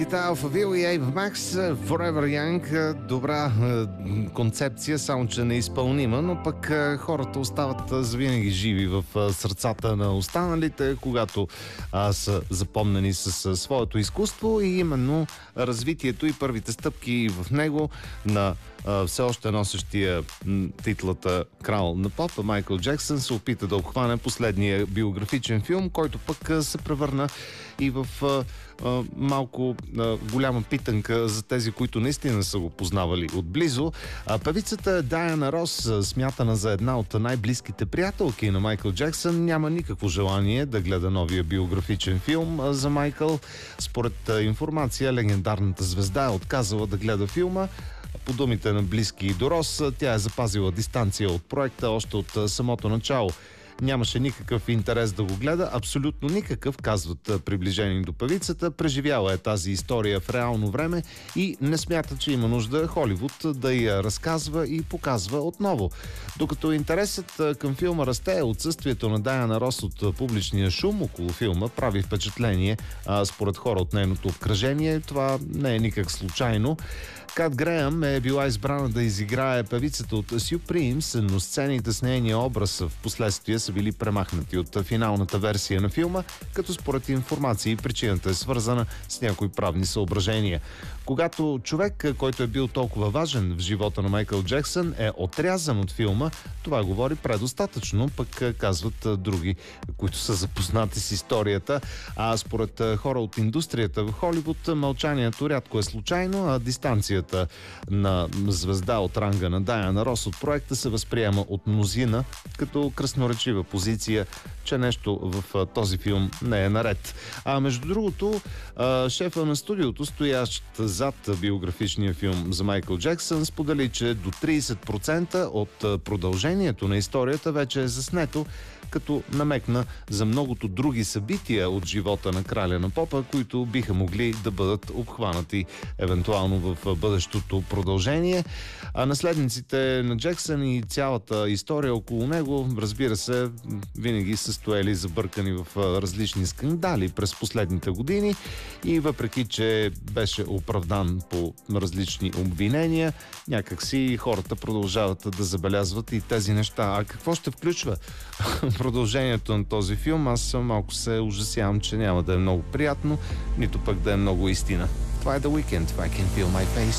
Алфа Вил и Ейв Макс, Forever Young, добра концепция, само че неизпълнима, но пък хората остават завинаги живи в сърцата на останалите, когато са запомнени с своето изкуство и именно развитието и първите стъпки в него на все още носещия титлата крал на попа Майкъл Джексън се опита да обхване последния биографичен филм, който пък се превърна и в малко голяма питанка за тези, които наистина са го познавали отблизо. Певицата Дайана Рос, смятана за една от най-близките приятелки на Майкъл Джексън, няма никакво желание да гледа новия биографичен филм за Майкъл. Според информация, легендарната звезда е отказала да гледа филма. По думите на близки до Рос, тя е запазила дистанция от проекта още от самото начало. Нямаше никакъв интерес да го гледа, абсолютно никакъв, казват приближени до певицата. Преживяла е тази история в реално време и не смята, че има нужда Холивуд да я разказва и показва отново. Докато интересът към филма расте, отсъствието на Дайана Рос от публичния шум около филма прави впечатление, според хора от нейното обкръжение. Това не е никак случайно. Кат Греъм е била избрана да изиграе певицата от Supremes, но сцените с нейния образ в последствие са били премахнати от финалната версия на филма, като според информации причината е свързана с някои правни съображения. Когато човек, който е бил толкова важен в живота на Майкъл Джексън, е отрязан от филма, това говори предостатъчно, пък казват други, които са запознати с историята. А според хора от индустрията в Холивуд, мълчанието рядко е случайно, а дистанцията на звезда от ранга на Дайана Рос от проекта се възприема от мнозина като красноречива позиция, че нещо в този филм не е наред. А между другото, шефа на студиото, стоящ зад биографичния филм за Майкъл Джексън, сподели, че до 30% от продължението на историята вече е заснето, като намекна за многото други събития от живота на краля на попа, които биха могли да бъдат обхванати евентуално в бъдещото продължение. А наследниците на Джексън и цялата история около него, разбира се, винаги са стояли забъркани в различни скандали през последните години и въпреки, че беше оправдан по различни обвинения, някакси хората продължават да забелязват и тези неща. А какво ще включва продължението на този филм? Аз малко се ужасявам, че няма да е много приятно, нито пък да е много истина. Това е The Weeknd, I Can Feel My Face.